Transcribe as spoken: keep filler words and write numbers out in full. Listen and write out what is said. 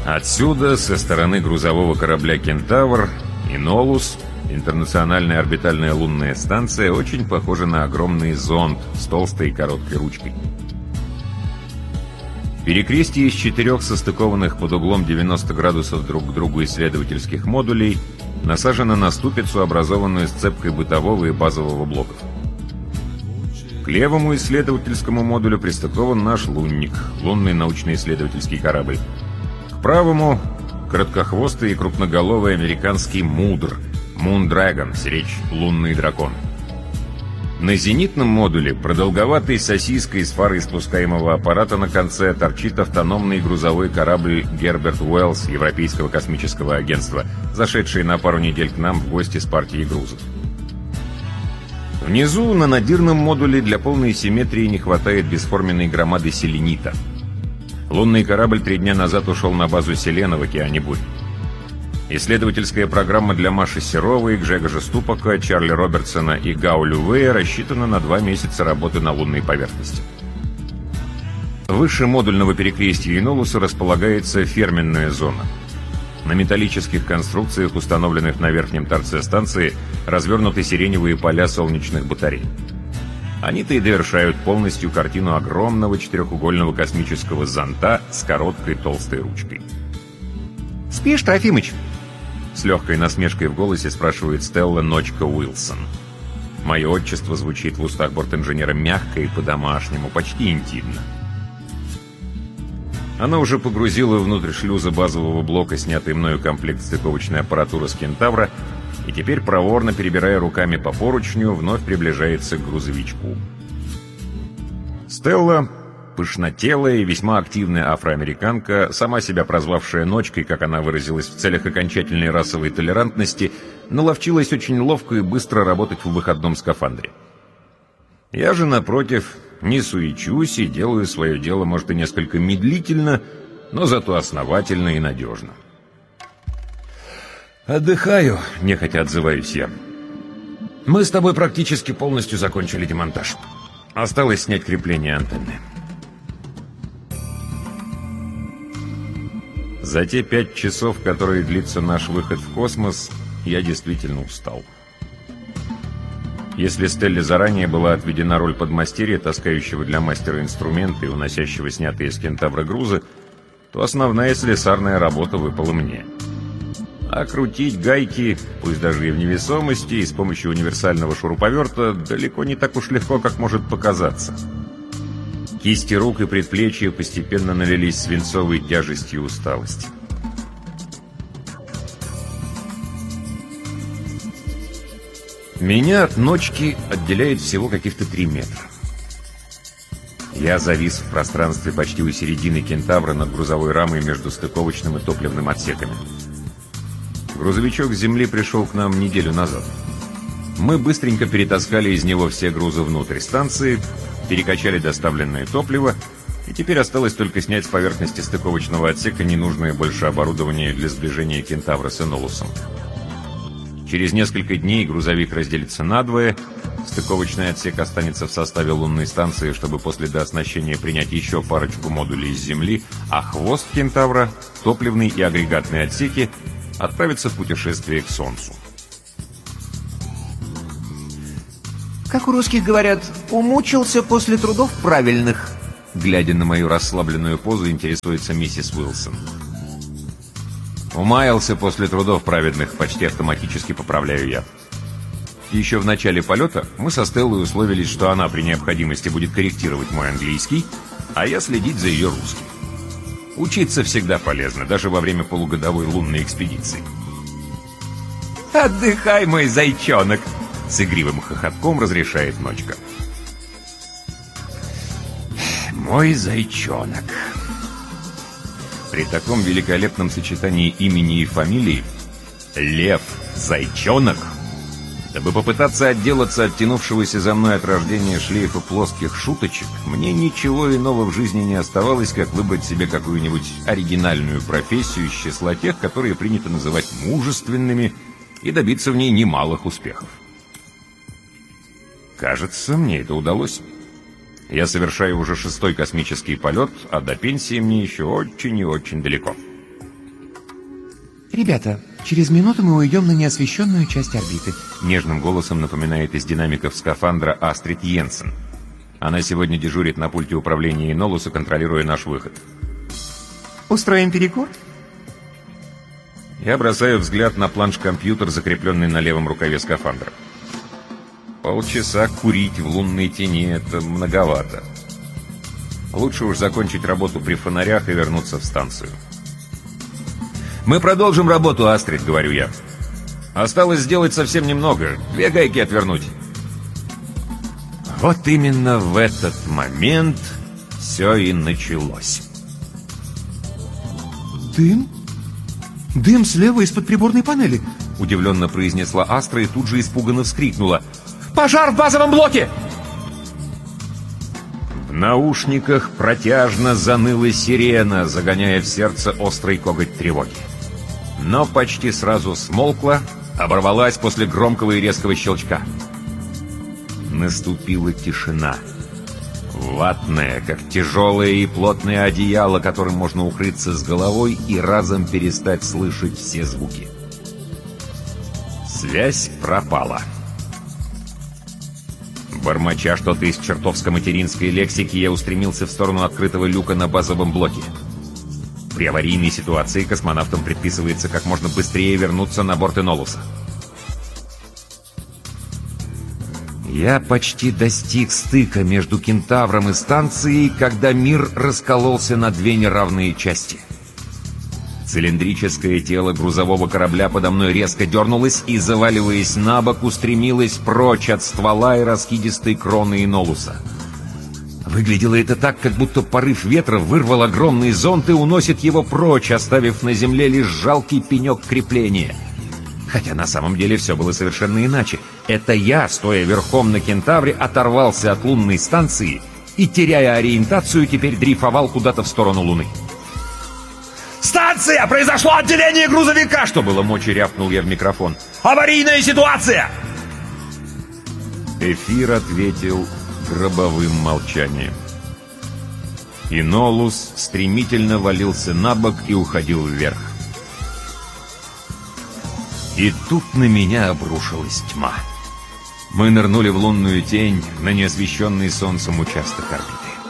Отсюда, со стороны грузового корабля «Кентавр», Инолус, интернациональная орбитальная лунная станция, очень похожа на огромный зонд с толстой и короткой ручкой. Перекрестие из четырех состыкованных под углом девяносто градусов друг к другу исследовательских модулей насажено на ступицу, образованную сцепкой бытового и базового блоков. К левому исследовательскому модулю пристыкован наш лунник, лунный научно-исследовательский корабль. К правому — короткохвостый и крупноголовый американский «Мудр», «Moon Dragon», сиречь «Лунный дракон». На зенитном модуле, продолговатой сосиской с фарой спускаемого аппарата на конце, торчит автономный грузовой корабль «Герберт Уэллс» Европейского космического агентства, зашедший на пару недель к нам в гости с партией грузов. Внизу, на надирном модуле, для полной симметрии не хватает бесформенной громады селенита. Лунный корабль три дня назад ушел на базу Селена в океане Бурь. Исследовательская программа для Маши Серовой, Гжегожа Ступака, Чарли Робертсона и Гао Лювея рассчитана на два месяца работы на лунной поверхности. Выше модульного перекрестия Инолуса располагается ферменная зона. На металлических конструкциях, установленных на верхнем торце станции, развернуты сиреневые поля солнечных батарей. Они-то и довершают полностью картину огромного четырехугольного космического зонта с короткой толстой ручкой. «Спишь, Трофимыч?» С легкой насмешкой в голосе спрашивает Стелла Ночка Уилсон. Мое отчество звучит в устах бортинженера мягко и по-домашнему, почти интимно. Она уже погрузила внутрь шлюза базового блока снятый мною комплект стыковочной аппаратуры с «Кентавра» и теперь, проворно перебирая руками по поручню, вновь приближается к грузовичку. Стелла, пышнотелая и весьма активная афроамериканка, сама себя прозвавшая Ночкой, как она выразилась, в целях окончательной расовой толерантности, наловчилась очень ловко и быстро работать в выходном скафандре. Я же, напротив, не суечусь и делаю свое дело, может, и несколько медлительно, но зато основательно и надежно. «Отдыхаю», — нехотя отзываюсь я. «Мы с тобой практически полностью закончили демонтаж. Осталось снять крепление антенны». За те пять часов, которые длится наш выход в космос, я действительно устал. Если Стелле заранее была отведена роль подмастерья, таскающего для мастера инструменты и уносящего снятые с «Кентавра» грузы, то основная слесарная работа выпала мне. А крутить гайки, пусть даже и в невесомости, и с помощью универсального шуруповерта, далеко не так уж легко, как может показаться. Кисти рук и предплечья постепенно налились свинцовой тяжестью и усталости. Меня от Ночки отделяет всего каких-то три метра. Я завис в пространстве почти у середины «Кентавра» над грузовой рамой между стыковочным и топливным отсеками. Грузовичок с земли пришел к нам неделю назад. Мы быстренько перетаскали из него все грузы внутрь станции, перекачали доставленное топливо, и теперь осталось только снять с поверхности стыковочного отсека ненужное больше оборудование для сближения «Кентавра» с «Инолусом». Через несколько дней грузовик разделится надвое, стыковочный отсек останется в составе лунной станции, чтобы после дооснащения принять еще парочку модулей из Земли, а хвост «Кентавра», топливный и агрегатные отсеки отправятся в путешествие к Солнцу. Как у русских говорят, умучился после трудов правильных. Глядя на мою расслабленную позу, интересуется миссис Уилсон. Умаялся после трудов праведных, почти автоматически поправляю я. Еще в начале полета мы со Стеллой условились, что она при необходимости будет корректировать мой английский, а я следить за ее русским. Учиться всегда полезно, даже во время полугодовой лунной экспедиции. «Отдыхай, мой зайчонок!» С игривым хохотком разрешает Ночка. «Мой зайчонок!» При таком великолепном сочетании имени и фамилии Лев Зайчонок, дабы попытаться отделаться от тянувшегося за мной от рождения шлейфа плоских шуточек, мне ничего иного в жизни не оставалось, как выбрать себе какую-нибудь оригинальную профессию из числа тех, которые принято называть мужественными, и добиться в ней немалых успехов. Кажется, мне это удалось. Я совершаю уже шестой космический полет, а до пенсии мне еще очень и очень далеко. Ребята, через минуту мы уйдем на неосвещенную часть орбиты. Нежным голосом напоминает из динамиков скафандра Астрид Йенсен. Она сегодня дежурит на пульте управления Инолуса, контролируя наш выход. Устроим перекур? Я бросаю взгляд на планш-компьютер, закрепленный на левом рукаве скафандра. Полчаса курить в лунной тени — это многовато. Лучше уж закончить работу при фонарях и вернуться в станцию. «Мы продолжим работу, Астрид», — говорю я. «Осталось сделать совсем немного. Две гайки отвернуть». Вот именно в этот момент все и началось. Дым? Дым слева из-под приборной панели, удивленно произнесла Астра и тут же испуганно вскрикнула. «Пожар в базовом блоке!» В наушниках протяжно заныла сирена, загоняя в сердце острый коготь тревоги. Но почти сразу смолкла, оборвалась после громкого и резкого щелчка. Наступила тишина. Ватная, как тяжелое и плотное одеяло, которым можно укрыться с головой и разом перестать слышать все звуки. Связь пропала. Бормоча что-то из чертовско-материнской лексики, я устремился в сторону открытого люка на базовом блоке. При аварийной ситуации космонавтам предписывается как можно быстрее вернуться на борт Инолуса. Я почти достиг стыка между Кентавром и станцией, когда мир раскололся на две неравные части. Цилиндрическое тело грузового корабля подо мной резко дернулось и, заваливаясь на бок, устремилось прочь от ствола и раскидистой кроны Инолуса. Выглядело это так, как будто порыв ветра вырвал огромный зонт и уносит его прочь, оставив на земле лишь жалкий пенек крепления. Хотя на самом деле все было совершенно иначе. Это я, стоя верхом на Кентавре, оторвался от лунной станции и, теряя ориентацию, теперь дрейфовал куда-то в сторону Луны. «Станция! Произошло отделение грузовика!» Что было мочи, рявкнул я в микрофон. «Аварийная ситуация!» Эфир ответил гробовым молчанием. Инолус стремительно валился на бок и уходил вверх. И тут на меня обрушилась тьма. Мы нырнули в лунную тень на неосвещенный солнцем участок орбиты.